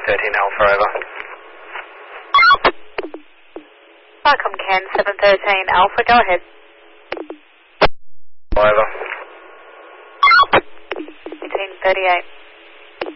713 Alpha, over. Welcome Ken, 713 Alpha, go ahead. Over. 1838.